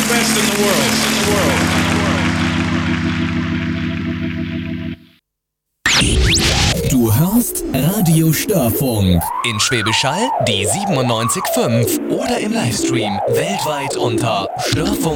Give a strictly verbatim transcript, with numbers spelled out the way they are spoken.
best in the world. In the world. Du hörst Radio Störfunk. In Schwäbisch Hall die siebenundneunzig Komma fünf oder im Livestream weltweit unter störfunk